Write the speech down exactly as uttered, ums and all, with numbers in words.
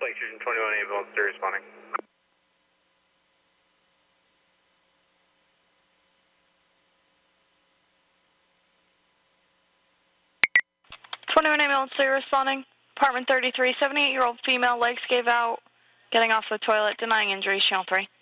Lake Station twenty-one ambulance three responding. twenty-one ambulance three responding. Apartment thirty-three, seventy-eight-year-old female, legs gave out, getting off the toilet, denying injuries, channel three.